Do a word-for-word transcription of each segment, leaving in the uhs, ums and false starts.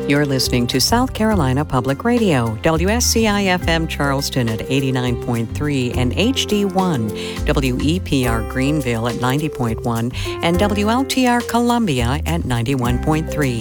You're listening to South Carolina Public Radio, W S C I F M Charleston at eighty-nine point three and H D one, W E P R Greenville at ninety point one, and W L T R Columbia at ninety-one point three.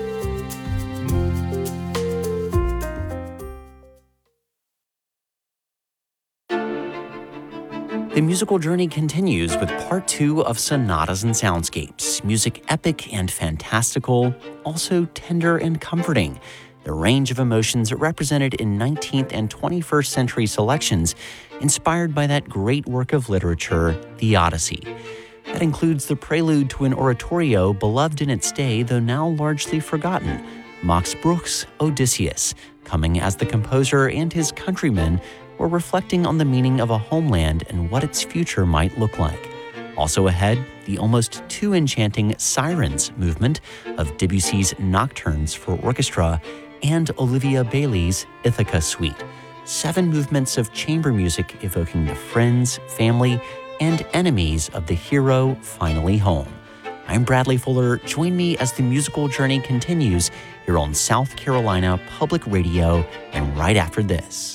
The musical journey continues with part two of Sonatas and Soundscapes, music epic and fantastical, also tender and comforting. The range of emotions represented in nineteenth and twenty-first century selections inspired by that great work of literature, the Odyssey. That includes the prelude to an oratorio beloved in its day, though now largely forgotten, Max Bruch's Odysseus, coming as the composer and his countrymen were reflecting on the meaning of a homeland and what its future might look like. Also ahead, the almost too enchanting Sirens movement of Debussy's Nocturnes for Orchestra and Olivia Bailey's Ithaca Suite. Seven movements of chamber music evoking the friends, family, and enemies of the hero finally home. I'm Bradley Fuller. Join me as the musical journey continues here on South Carolina Public Radio and right after this.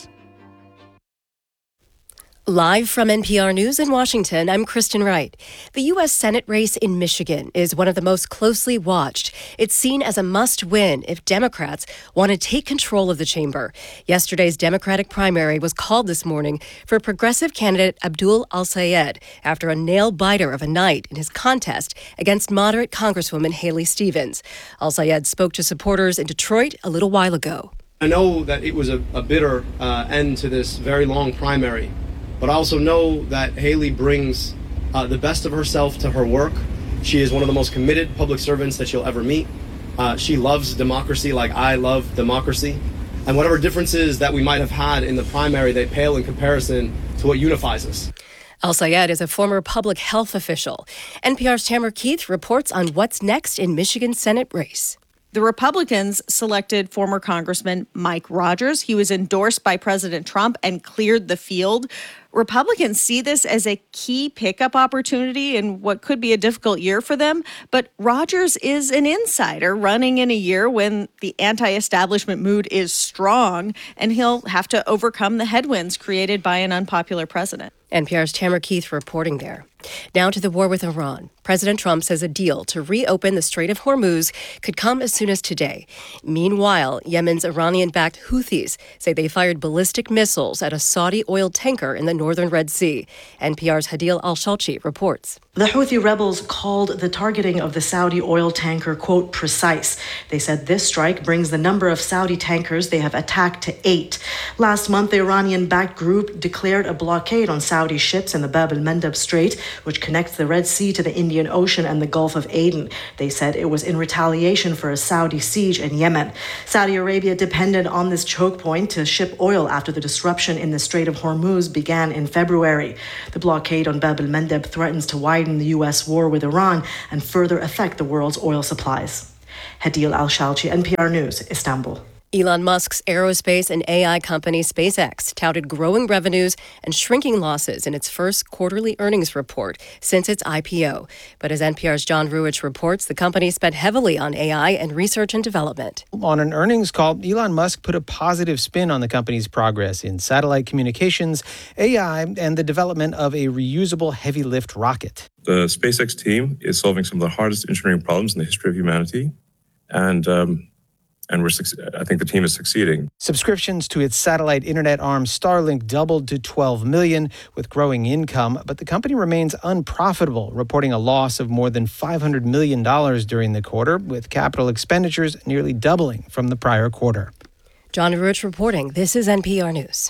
Live from N P R News in Washington, I'm Kristen Wright. The U S Senate race in Michigan is one of the most closely watched. It's seen as a must-win if Democrats want to take control of the chamber. Yesterday's Democratic primary was called this morning for progressive candidate Abdul Al-Sayed after a nail-biter of a night in his contest against moderate Congresswoman Haley Stevens. Al-Sayed spoke to supporters in Detroit a little while ago. I know that it was a, a bitter uh, end to this very long primary. But I also know that Haley brings uh, the best of herself to her work. She is one of the most committed public servants that you'll ever meet. Uh, she loves democracy like I love democracy. And whatever differences that we might have had in the primary, they pale in comparison to what unifies us. Al-Sayed is a former public health official. N P R's Tamara Keith reports on what's next in Michigan's Senate race. The Republicans selected former Congressman Mike Rogers. He was endorsed by President Trump and cleared the field. Republicans see this as a key pickup opportunity in what could be a difficult year for them. But Rogers is an insider running in a year when the anti-establishment mood is strong, and he'll have to overcome the headwinds created by an unpopular president. N P R's Tamara Keith reporting there. Now to the war with Iran. President Trump says a deal to reopen the Strait of Hormuz could come as soon as today. Meanwhile, Yemen's Iranian-backed Houthis say they fired ballistic missiles at a Saudi oil tanker in the northern Red Sea. N P R's Hadil Al-Shalchi reports. The Houthi rebels called the targeting of the Saudi oil tanker, quote, precise. They said this strike brings the number of Saudi tankers they have attacked to eight. Last month, the Iranian-backed group declared a blockade on Saudi ships in the Bab el-Mandeb Strait, which connects the Red Sea to the Indian Ocean and the Gulf of Aden. They said it was in retaliation for a Saudi siege in Yemen. Saudi Arabia depended on this choke point to ship oil after the disruption in the Strait of Hormuz began in February. The blockade on Bab el-Mandeb threatens to widen the U S war with Iran and further affect the world's oil supplies. Hadil Al-Shalchi, N P R News, Istanbul. Elon Musk's aerospace and A I company SpaceX touted growing revenues and shrinking losses in its first quarterly earnings report since its I P O. But as N P R's John Ruwitch reports, the company spent heavily on A I and research and development. On an earnings call, Elon Musk put a positive spin on the company's progress in satellite communications, A I, and the development of a reusable heavy-lift rocket. The SpaceX team is solving some of the hardest engineering problems in the history of humanity, and um, And we're, I think the team is succeeding. Subscriptions to its satellite internet arm Starlink doubled to twelve million with growing income, but the company remains unprofitable, reporting a loss of more than five hundred million dollars during the quarter, with capital expenditures nearly doubling from the prior quarter. John Ruwitch reporting. This is N P R News.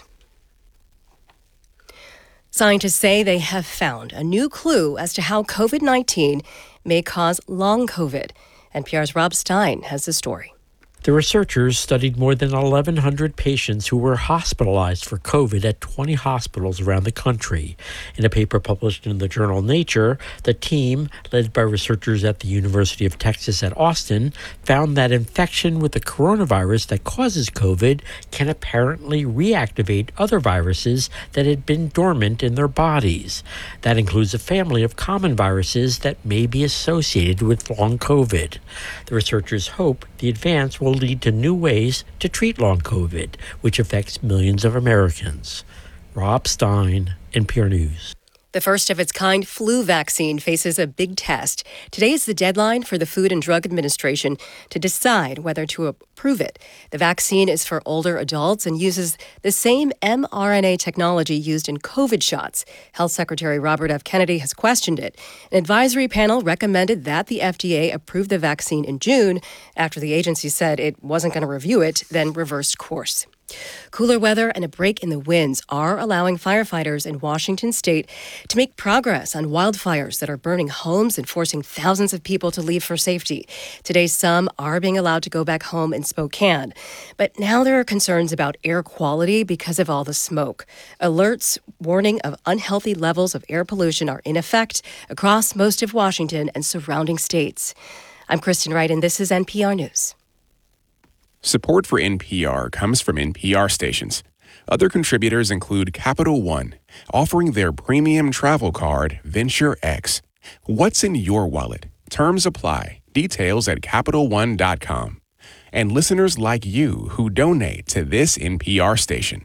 Scientists say they have found a new clue as to how covid nineteen may cause long COVID. N P R's Rob Stein has the story. The researchers studied more than eleven hundred patients who were hospitalized for COVID at twenty hospitals around the country. In a paper published in the journal Nature, the team, led by researchers at the University of Texas at Austin, found that infection with the coronavirus that causes COVID can apparently reactivate other viruses that had been dormant in their bodies. That includes a family of common viruses that may be associated with long COVID. The researchers hope the advance will lead to new ways to treat long COVID, which affects millions of Americans. Rob Stein, N P R News. The first of its kind flu vaccine faces a big test. Today is the deadline for the Food and Drug Administration to decide whether to approve it. The vaccine is for older adults and uses the same mRNA technology used in COVID shots. Health Secretary Robert F. Kennedy has questioned it. An advisory panel recommended that the F D A approve the vaccine in June after the agency said it wasn't going to review it, then reversed course. Cooler weather and a break in the winds are allowing firefighters in Washington state to make progress on wildfires that are burning homes and forcing thousands of people to leave for safety. Today, some are being allowed to go back home in Spokane. But now there are concerns about air quality because of all the smoke. Alerts warning of unhealthy levels of air pollution are in effect across most of Washington and surrounding states. I'm Kristen Wright, and this is N P R News. Support for N P R comes from N P R stations. Other contributors include Capital One, offering their premium travel card, Venture X. What's in your wallet? Terms apply. Details at Capital One dot com. And listeners like you who donate to this N P R station.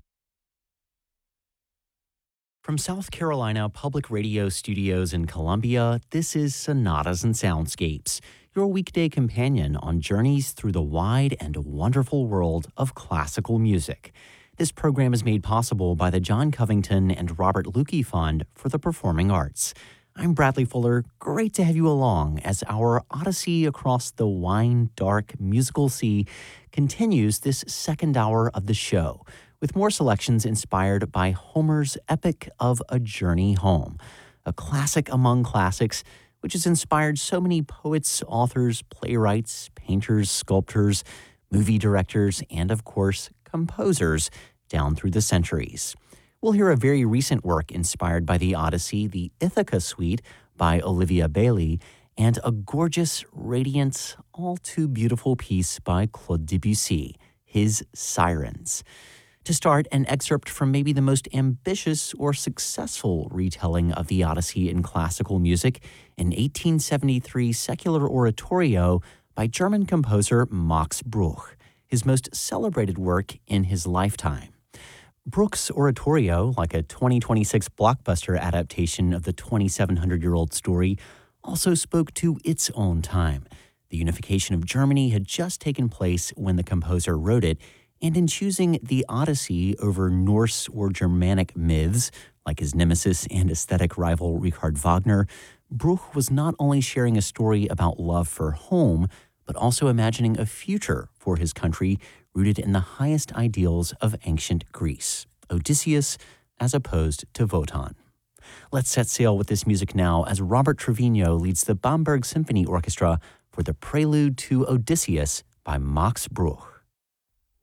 From South Carolina Public Radio Studios in Columbia, this is Sonatas and Soundscapes, your weekday companion on journeys through the wide and wonderful world of classical music. This program is made possible by the John Covington and Robert Lukey Fund for the Performing Arts. I'm Bradley Fuller. Great to have you along as our odyssey across the wine-dark musical sea continues this second hour of the show, with more selections inspired by Homer's Epic of a Journey Home, a classic among classics which has inspired so many poets, authors, playwrights, painters, sculptors, movie directors, and, of course, composers down through the centuries. We'll hear a very recent work inspired by the Odyssey, the Ithaca Suite by Olivia Bailey, and a gorgeous, radiant, all-too-beautiful piece by Claude Debussy, his Sirens. To start, an excerpt from maybe the most ambitious or successful retelling of the Odyssey in classical music, an eighteen seventy-three secular oratorio by German composer Max Bruch, his most celebrated work in his lifetime. Bruch's oratorio, like a twenty twenty-six blockbuster adaptation of the twenty-seven hundred-year-old story, also spoke to its own time. The unification of Germany had just taken place when the composer wrote it, and in choosing the Odyssey over Norse or Germanic myths, like his nemesis and aesthetic rival Richard Wagner, Bruch was not only sharing a story about love for home, but also imagining a future for his country rooted in the highest ideals of ancient Greece, Odysseus as opposed to Wotan. Let's set sail with this music now as Robert Trevino leads the Bamberg Symphony Orchestra for the Prelude to Odysseus by Max Bruch.